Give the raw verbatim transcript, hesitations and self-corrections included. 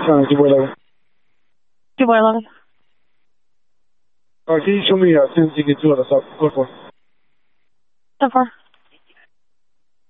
上来就为了。 two by eleven. Uh, can you show me uh, ten tickets to the sub? Go for it. So far.